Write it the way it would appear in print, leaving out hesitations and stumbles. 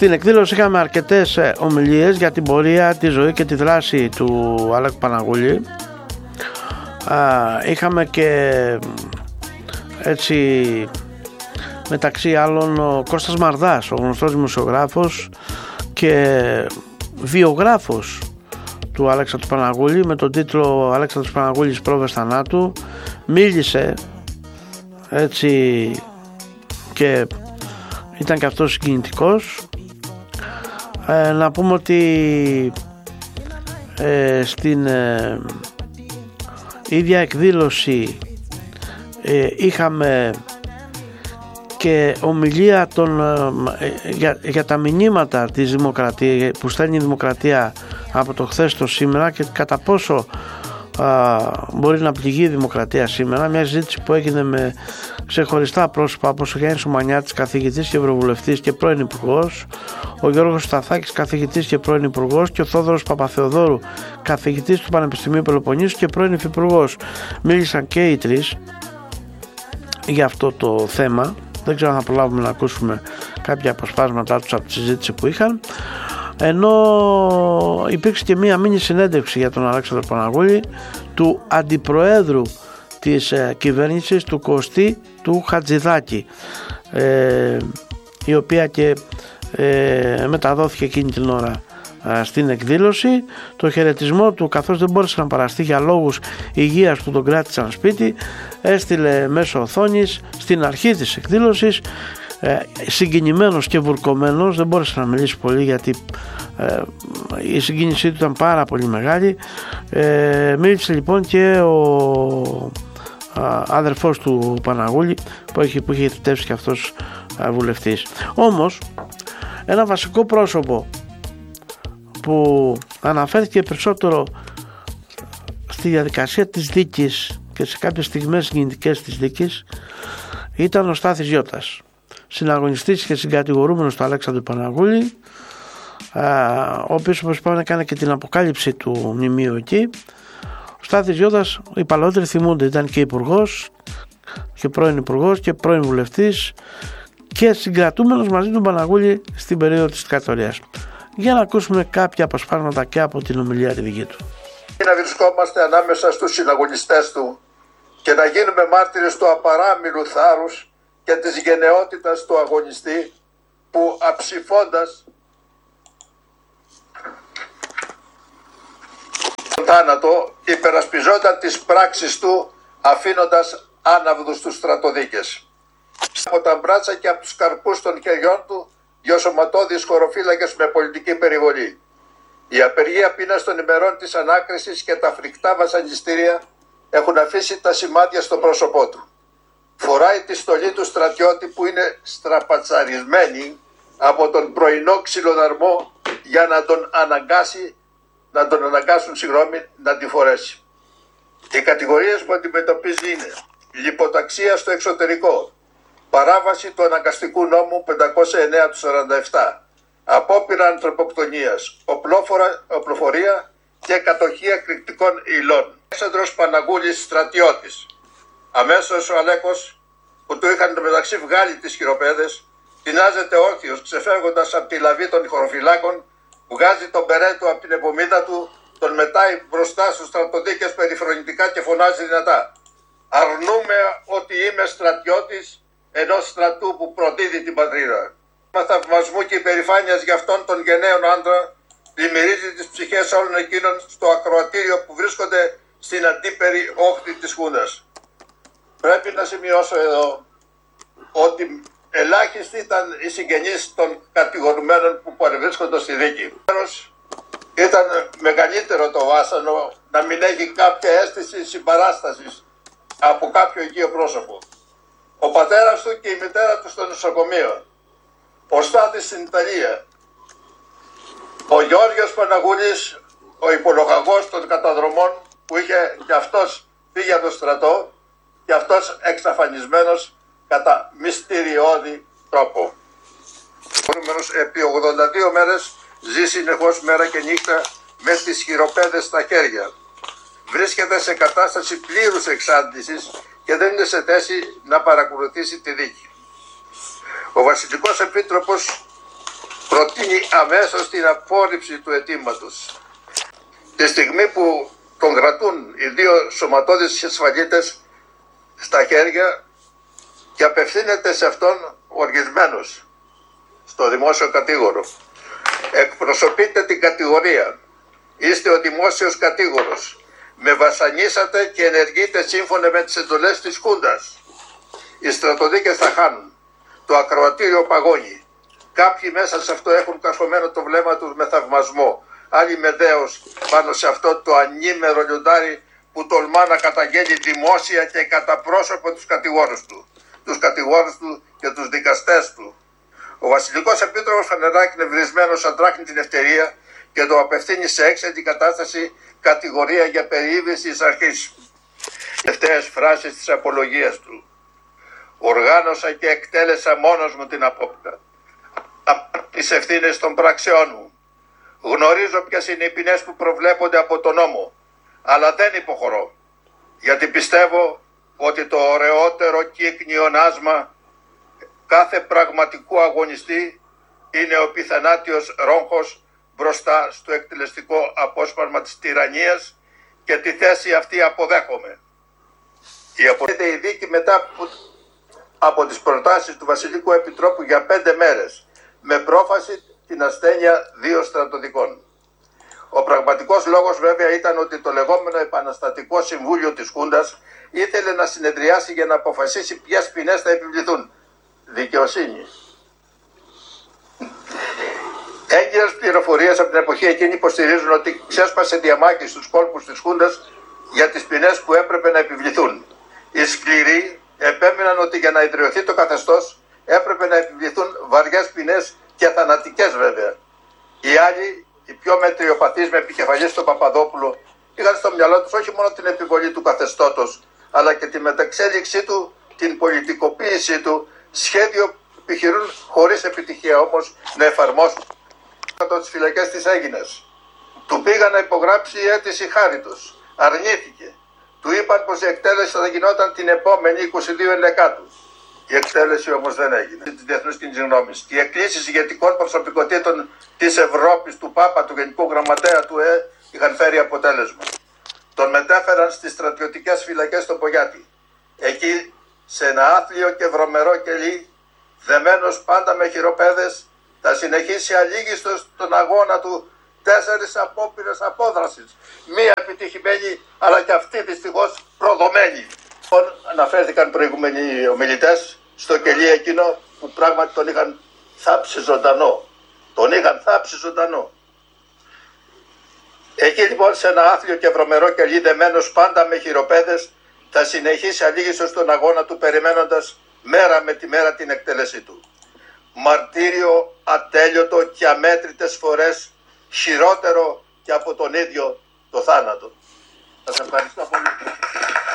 Στην εκδήλωση είχαμε αρκετές ομιλίες για την πορεία, τη ζωή και τη δράση του Αλέκου Παναγούλη. Είχαμε και έτσι μεταξύ άλλων ο Κώστας Μαρδάς, ο γνωστός δημοσιογράφος και βιογράφος του Αλέξανδρου Παναγούλη, με τον τίτλο Αλέξανδρος Παναγούλης πρόβες θανάτου. Μίλησε έτσι και ήταν και αυτός συγκινητικός. Να πούμε ότι στην ίδια εκδήλωση είχαμε και ομιλία για τα μηνύματα της δημοκρατίας που στέλνει η δημοκρατία από το χθες στο σήμερα και κατά πόσο μπορεί να πληγεί η δημοκρατία σήμερα. Μια συζήτηση που έγινε με ξεχωριστά πρόσωπα όπως ο Γιάννης Ουμανιάτης, καθηγητής και ευρωβουλευτής και πρώην υπουργός, ο Γιώργος Σταθάκης, καθηγητής και πρώην υπουργός, και ο Θόδωρος Παπαθεοδόρου, καθηγητής του Πανεπιστημίου Πελοποννήσου και πρώην υφυπουργός. Μίλησαν και οι τρεις για αυτό το θέμα. Δεν ξέρω αν θα προλάβουμε να ακούσουμε κάποια αποσπάσματά τους από τη συζήτηση που είχαν. Ενώ υπήρξε και μία μίνι συνέντευξη για τον Αλέξανδρο Παναγούλη του αντιπροέδρου της κυβέρνησης, του Κωστή του Χατζηδάκη, η οποία και μεταδόθηκε εκείνη την ώρα στην εκδήλωση. Το χαιρετισμό του, καθώς δεν μπόρεσε να παραστεί για λόγους υγείας που τον κράτησαν σπίτι, έστειλε μέσω οθόνης στην αρχή της εκδήλωσης, συγκινημένος και βουρκωμένος. Δεν μπόρεσε να μιλήσει πολύ γιατί η συγκίνησή του ήταν πάρα πολύ μεγάλη. Μίλησε λοιπόν και ο αδερφός του Παναγούλη που είχε θητεύσει και αυτός βουλευτής. Όμως ένα βασικό πρόσωπο που αναφέρθηκε περισσότερο στη διαδικασία της δίκης και σε κάποιες στιγμές συγκινητικές της δίκης ήταν ο Στάθης Γιώτας, συναγωνιστής και συγκατηγορούμενος του Αλέξανδρου Παναγούλη, ο οποίος, όπως είπαμε, έκανε και την αποκάλυψη του μνημείου εκεί. Ο Στάθης Γιώτας, οι παλαιότεροι θυμούνται, ήταν και υπουργός και πρώην υπουργός και πρώην βουλευτής και συγκρατούμενος μαζί του Παναγούλη στην περίοδο της δικτατορίας. Για να ακούσουμε κάποια αποσπάσματα και από την ομιλία τη δική του. Να βρισκόμαστε ανάμεσα στους συναγωνιστές του και να γίνουμε μάρτυρες του απαράμιλου θάρρους και της γενναιότητας του αγωνιστή που αψηφώντας τον θάνατο υπερασπιζόταν τις πράξεις του αφήνοντας άναυδους τους στρατοδίκες. Από τα μπράτσα και από τους καρπούς των χεριών του δυο σωματώδεις χωροφύλακες με πολιτική περιβολή. Η απεργία πείνας των ημερών της ανάκρισης και τα φρικτά βασανιστήρια έχουν αφήσει τα σημάδια στο πρόσωπό του. Φοράει τη στολή του στρατιώτη που είναι στραπατσαρισμένη από τον πρωινό ξυλοδαρμό για να τον αναγκάσουν να τη φορέσει. Οι κατηγορίες που αντιμετωπίζει είναι λιποταξία στο εξωτερικό, παράβαση του αναγκαστικού νόμου 509 του 47, απόπειρα ανθρωποκτονίας, οπλοφορία και κατοχή εκρηκτικών υλών. Αλέξανδρος Παναγούλης στρατιώτης. Αμέσως ο Αλέκος, που του είχαν μεταξύ βγάλει τις χειροπέδες, τεινάζεται όρθιος ξεφεύγοντας από τη λαβή των χωροφυλάκων, βγάζει τον μπερέ του από την επομίδα του, τον μετάει μπροστά στους στρατοδίκες περιφρονητικά και φωνάζει δυνατά: «Αρνούμε ότι είμαι στρατιώτης ενός στρατού που προδίδει την πατρίδα». Με θαυμασμού και υπερηφάνειας για αυτόν τον γενναίον άντρα πλημμυρίζει τις ψυχές όλων εκείνων στο ακροατήριο που βρίσκονται στην αντίπερη όχθη της Χούντας. Πρέπει να σημειώσω εδώ ότι ελάχιστοι ήταν οι συγγενείς των κατηγορουμένων που παρευρίσκονται στη δίκη. Ήταν μεγαλύτερο το βάσανο να μην έχει κάποια αίσθηση συμπαράστασης από κάποιο οικείο πρόσωπο. Ο πατέρας του και η μητέρα του στο νοσοκομείο, ο Στάθης στην Ιταλία, ο Γιώργος Παναγούλης, ο υπολογαγός των καταδρομών που είχε και αυτός φύγει από το στρατό και αυτός εξαφανισμένος κατά μυστηριώδη τρόπο. Επί 82 μέρες ζει συνεχώς μέρα και νύχτα με τις χειροπέδες στα χέρια. Βρίσκεται σε κατάσταση πλήρους εξάντλησης και δεν είναι σε θέση να παρακολουθήσει τη δίκη. Ο βασιλικός επίτροπος προτείνει αμέσως την απόρριψη του αιτήματος. Τη στιγμή που τον κρατούν οι δύο σωματώδεις ασφαλίτες στα χέρια και απευθύνεται σε αυτόν οργισμένος, στο δημόσιο κατήγορο. Εκπροσωπείτε την κατηγορία. Είστε ο δημόσιος κατήγορος. Με βασανίσατε και ενεργείτε σύμφωνα με τις εντολές της Χούντας. Οι στρατοδίκες θα χάνουν. Το ακροατήριο παγώνει. Κάποιοι μέσα σε αυτό έχουν καρφωμένο το βλέμμα τους με θαυμασμό. Άλλοι με δέος πάνω σε αυτό το ανήμερο λιοντάρι που τολμά να καταγγέλει δημόσια και κατά πρόσωπο τους κατηγόρους του. Τους κατηγόρους του και τους δικαστές του. Ο βασιλικός επίτροπος φανερά εκνευρισμένος αντράχνει την ευτερία και το απευθύνει σε έξεντη κατάσταση κατηγορία για περιείδηση της αρχής. Τελευταίες φράσεις της απολογίας του. Οργάνωσα και εκτέλεσα μόνος μου την απόπειρα. Από τις ευθύνες των πράξεών μου. Γνωρίζω ποιες είναι οι ποινές που προβλέπονται από τον νόμο, αλλά δεν υποχωρώ, γιατί πιστεύω ότι το ωραιότερο κύκνιον άσμα κάθε πραγματικού αγωνιστή είναι ο πιθανάτιος ρόγχος μπροστά στο εκτελεστικό απόσπασμα της τυραννίας και τη θέση αυτή αποδέχομαι. Η δίκη μετά από τις προτάσεις του Βασιλικού Επιτρόπου για 5 μέρες με πρόφαση την ασθένεια 2 στρατοδικών. Ο πραγματικός λόγος βέβαια ήταν ότι το λεγόμενο επαναστατικό συμβούλιο της Χούντας ήθελε να συνεδριάσει για να αποφασίσει ποιες ποινές θα επιβληθούν. Δικαιοσύνη. Έγκυρες πληροφορίες από την εποχή εκείνη υποστηρίζουν ότι ξέσπασε διαμάχη στους κόλπους της Χούντας για τις ποινές που έπρεπε να επιβληθούν. Οι σκληροί επέμειναν ότι για να ιδρυωθεί το καθεστώς έπρεπε να επιβληθούν βαριές ποινές και θανατικές βέβαια. Οι άλλοι, οι πιο μετριοπαθείς με επικεφαλή στον Παπαδόπουλο, είχαν στο μυαλό τους όχι μόνο την επιβολή του καθεστώτος, αλλά και τη μεταξέλιξή του, την πολιτικοποίησή του, σχέδιο που επιχειρούν χωρίς επιτυχία όμως να εφαρμόσουν τις φυλακές της Αίγινας. Του πήγαν να υπογράψει η αίτηση χάριτος. Αρνήθηκε. Του είπαν πως η εκτέλεση θα γινόταν την επόμενη 22 Ενδεκάτου. Η εκτέλεση όμως δεν έγινε. Τη διεθνούς κοινής γνώμης. Οι εκκλήσεις ηγετικών προσωπικότητων της Ευρώπης, του Πάπα, του Γενικού Γραμματέα του είχαν φέρει αποτέλεσμα. Τον μετέφεραν στις στρατιωτικές φυλακές στο Πογιάτι. Εκεί, σε ένα άθλιο και βρωμερό κελί, δεμένος πάντα με χειροπέδες, θα συνεχίσει αλήγιστος τον αγώνα του 4 απόπειρες απόδρασης. Μία επιτυχημένη, αλλά και αυτή δυστυχώς προδομένη. Αναφέρθηκαν προηγούμενοι ομιλητές στο κελί εκείνο που πράγματι τον είχαν θάψει ζωντανό. Τον είχαν θάψει ζωντανό. Εκεί λοιπόν σε ένα άθλιο και βρωμερό κελί δεμένος πάντα με χειροπέδες θα συνεχίσει αλήγιστος στον αγώνα του περιμένοντας μέρα με τη μέρα την εκτέλεσή του. Μαρτύριο ατέλειωτο και αμέτρητες φορές χειρότερο και από τον ίδιο το θάνατο. Σας ευχαριστώ πολύ.